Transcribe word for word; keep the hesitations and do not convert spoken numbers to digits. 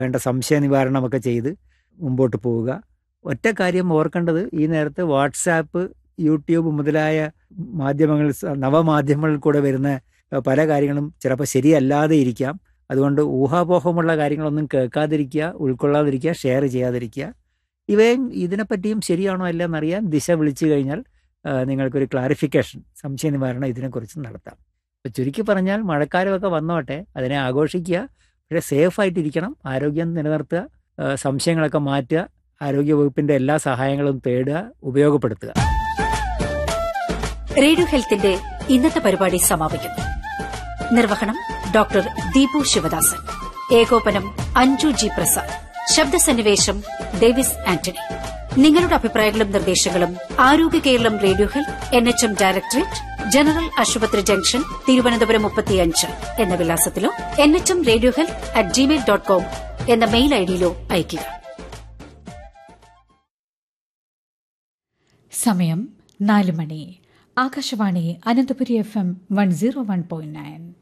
വേണ്ട സംശയ നിവാരണമൊക്കെ ചെയ്ത് മുമ്പോട്ട് പോവുക. ഒറ്റ കാര്യം ഓർക്കേണ്ടത്, ഈ നേരത്ത് വാട്സാപ്പ്, യൂട്യൂബ് മുതലായ മാധ്യമങ്ങൾ, നവമാധ്യമങ്ങളിൽ കൂടെ വരുന്ന പല കാര്യങ്ങളും ചിലപ്പോൾ ശരിയല്ലാതെ ഇരിക്കാം. അതുകൊണ്ട് ഊഹാപോഹമുള്ള കാര്യങ്ങളൊന്നും കേൾക്കാതിരിക്കുക, ഉൾക്കൊള്ളാതിരിക്കുക, ഷെയർ ചെയ്യാതിരിക്കുക. ഇവയും ഇതിനെപ്പറ്റിയും ശരിയാണോ അല്ല എന്നറിയാൻ ദിശ വിളിച്ചു കഴിഞ്ഞാൽ നിങ്ങൾക്കൊരു ക്ലാരിഫിക്കേഷൻ, സംശയ നിവാരണം ഇതിനെക്കുറിച്ച് നടത്താം. ഇപ്പോൾ ചുരുക്കി പറഞ്ഞാൽ മഴക്കാലമൊക്കെ വന്നോട്ടെ, അതിനെ ആഘോഷിക്കുക, പക്ഷേ സേഫായിട്ടിരിക്കണം, ആരോഗ്യം നിലനിർത്തുക, സംശയങ്ങളൊക്കെ മാറ്റുക, ആരോഗ്യവകുപ്പിൻ്റെ എല്ലാ സഹായങ്ങളും തേടുക, ഉപയോഗപ്പെടുത്തുക. റേഡിയോ ഹെൽത്തിന്റെ ഇന്നത്തെ പരിപാടി സമാപിക്കുന്നു. നിർവഹണം ഡോക്ടർ ദീപു ശിവദാസൻ. ഏകോപനം അഞ്ജു ജി പ്രസാദ്. ശബ്ദസന്നിവേശം ഡേവിസ് ആന്റണി. നിങ്ങളുടെ അഭിപ്രായങ്ങളും നിർദ്ദേശങ്ങളും ആരോഗ്യ Keralam radio health, N H M directorate, general ആശുപത്രി ജംഗ്ഷൻ, തിരുവനന്തപുരം മുപ്പത്തിയഞ്ച് എന്ന വിലാസത്തിലോ N H M radio health at Gmail dot com എന്ന മെയിൽ ഐഡിയിലോ അയയ്ക്കുക. സമയം നാല് മണി. Akashvani Ananthapuri F M one zero one point nine.